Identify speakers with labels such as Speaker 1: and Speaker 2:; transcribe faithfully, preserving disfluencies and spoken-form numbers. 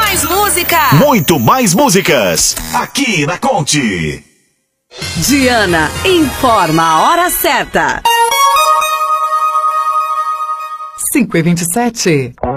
Speaker 1: mais música.
Speaker 2: Muito mais músicas. Aqui na Conte.
Speaker 1: Diana informa a hora certa.
Speaker 3: cinco e vinte e sete.